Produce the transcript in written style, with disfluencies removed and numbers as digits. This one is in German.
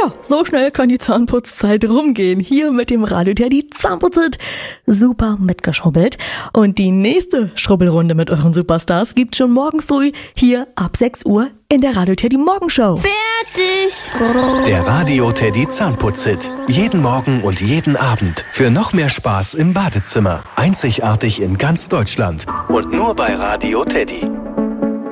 Ja, so schnell kann die Zahnputzzeit rumgehen. Hier mit dem Radio Teddy Zahnputzit. Super mitgeschrubbelt. Und die nächste Schrubbelrunde mit euren Superstars gibt's schon morgen früh hier ab 6 Uhr in der Radio Teddy Morgenshow. Fertig! Der Radio Teddy Zahnputzit. Jeden Morgen und jeden Abend. Für noch mehr Spaß im Badezimmer. Einzigartig in ganz Deutschland. Und nur bei Radio Teddy.